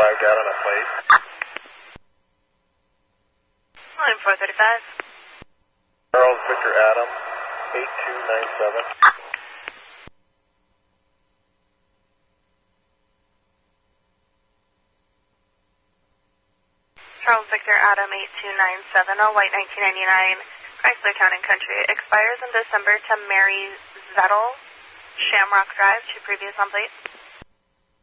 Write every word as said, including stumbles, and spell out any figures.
arrived at on a plate. Line four thirty-five. Charles Victor Adam, eight two nine seven. Charles Victor Adam, eight two nine seven, all white nineteen ninety-nine, Chrysler Town and Country. Expires in December to Mary Zettel, Shamrock Drive, two previous on plate.